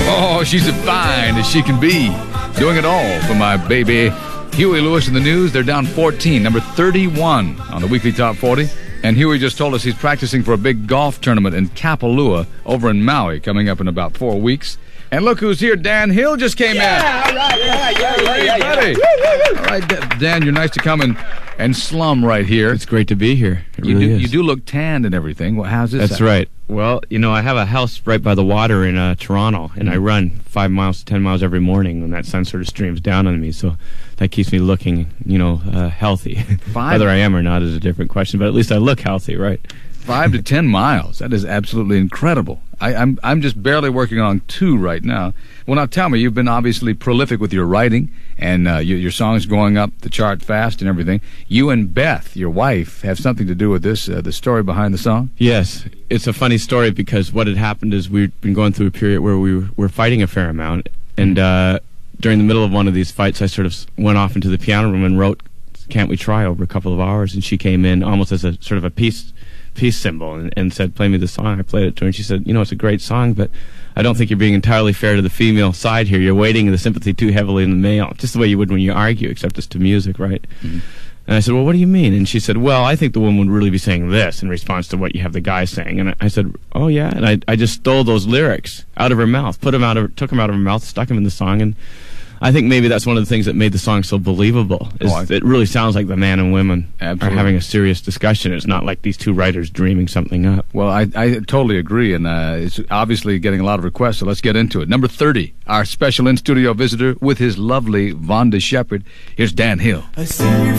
Oh, she's as fine as she can be. Doing it all for my baby. Huey Lewis in the news. They're down 14, number 31 on the weekly top 40. And Huey just told us he's practicing for a big golf tournament in Kapalua over in Maui coming up in about 4 weeks. And look who's here. Dan Hill just came in. All right. All right, Dan, you're nice to come and slum right here. It's great to be here. It really is. You do look tanned and everything. Well, how's this? That's right. Well, I have a house right by the water in Toronto, and I run 5 miles to 10 miles every morning when that sun sort of streams down on me. So that keeps me looking, healthy. Whether I am or not is a different question, but at least I look healthy, right? 5 to 10 miles. That is absolutely incredible. I'm just barely working on 2 right now. Well, now tell me, you've been obviously prolific with your writing, and your songs going up the chart fast and everything. You and Beth, your wife, have something to do with this, the story behind the song? Yes. It's a funny story because what had happened is we'd been going through a period where we were fighting a fair amount, and during the middle of one of these fights, I sort of went off into the piano room and wrote Can't We Try over a couple of hours, and she came in almost as a sort of a peace symbol and said, play me the song. I played it to her, and she said, it's a great song, but I don't think you're being entirely fair to the female side here. You're weighting the sympathy too heavily in the male, just the way you would when you argue, except it's to music, right? Mm-hmm. And I said, well, what do you mean? And she said, well, I think the woman would really be saying this in response to what you have the guy saying. And I said, oh, yeah? And I just stole those lyrics out of her mouth, took them out of her mouth, stuck them in the song, and I think maybe that's one of the things that made the song so believable. It really sounds like the man and women are having a serious discussion. It's not like these two writers dreaming something up. Well, I totally agree, and it's obviously getting a lot of requests, so let's get into it. Number 30, our special in-studio visitor with his lovely Vonda Shepard. Here's Dan Hill. I see you